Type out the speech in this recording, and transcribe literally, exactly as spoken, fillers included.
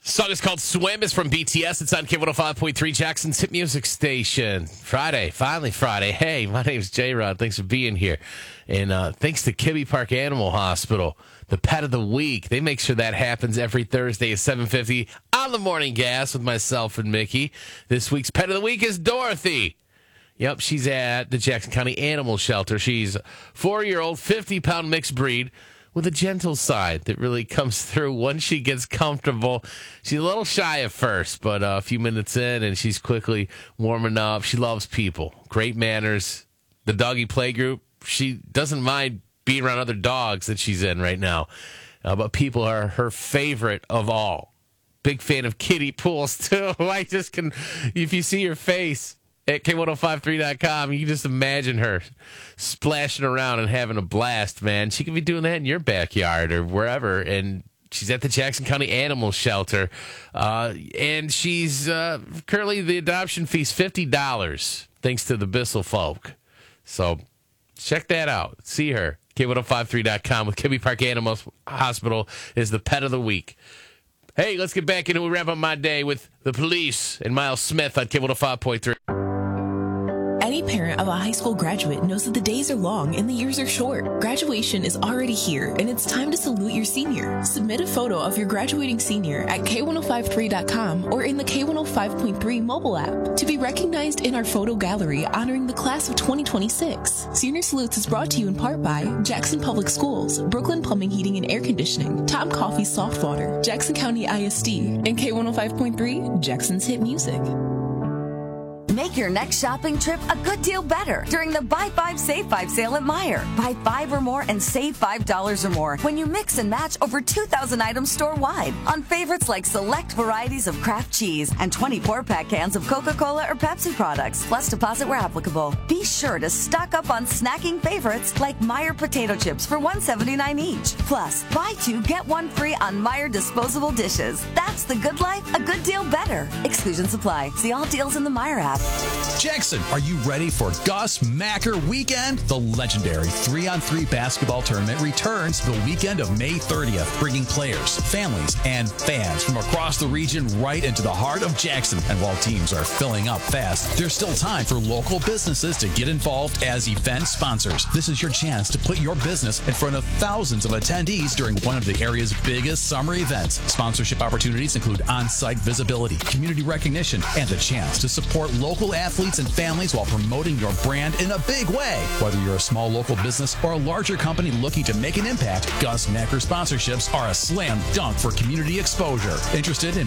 Song is called Swim. It's from B T S. It's on K one oh five point three, Jackson's hit music station. Friday, finally Friday. Hey, my name's J-Rod. Thanks for being here. And uh, thanks to Kibbe Park Animal Hospital, the pet of the week. They make sure that happens every Thursday at seven fifty on the Morning Gas with myself and Mickey. This week's pet of the week is Dorothy. Yep, she's at the Jackson County Animal Shelter. She's a four-year-old, fifty-pound mixed breed with a gentle side that really comes through once she gets comfortable. She's a little shy at first, but uh, a few minutes in, and she's quickly warming up. She loves people. Great manners. The doggy play group, she doesn't mind being around other dogs that she's in right now. Uh, but people are her favorite of all. Big fan of kiddie pools, too. I just can, if you see her face at K one oh five three dot com, you can just imagine her splashing around and having a blast, man. She could be doing that in your backyard or wherever, and she's at the Jackson County Animal Shelter, uh, and she's uh, currently the adoption fee's fifty dollars, thanks to the Bissell folk. So check that out. See her. K one oh five three dot com with Kibbe Park Animal Hospital is the pet of the week. Hey, let's get back into it. We wrap up my day with the police and Miles Smith on K one oh five point three. Any parent of a high school graduate knows that the days are long and the years are short. Graduation is already here, and it's time to salute your senior. Submit a photo of your graduating senior at K one oh five three dot com or in the K one oh five point three mobile app to be recognized in our photo gallery honoring the class of twenty twenty-six. Senior Salutes is brought to you in part by Jackson Public Schools, Brooklyn Plumbing, Heating, and Air Conditioning, Tom Coffee Soft Water, Jackson County I S D, and K one oh five point three, Jackson's Hit Music. Make your next shopping trip a good deal better during the Buy Five, Save Five sale at Meijer. Buy five or more and save five dollars or more when you mix and match over two thousand items store-wide on favorites like select varieties of Kraft cheese and twenty-four pack cans of Coca-Cola or Pepsi products, plus deposit where applicable. Be sure to stock up on snacking favorites like Meijer potato chips for one dollar and seventy-nine cents each. Plus, buy two, get one free on Meijer disposable dishes. That's the good life, a good deal better. Exclusions apply. See all deals in the Meijer app. Jackson, are you ready for Gus Macker Weekend? The legendary three on three basketball tournament returns the weekend of May thirtieth, bringing players, families, and fans from across the region right into the heart of Jackson. And while teams are filling up fast, there's still time for local businesses to get involved as event sponsors. This is your chance to put your business in front of thousands of attendees during one of the area's biggest summer events. Sponsorship opportunities include on-site visibility, community recognition, and the chance to support local athletes and families while promoting your brand in a big way. Whether you're a small local business or a larger company looking to make an impact, Gus Macker sponsorships are a slam dunk for community exposure. Interested in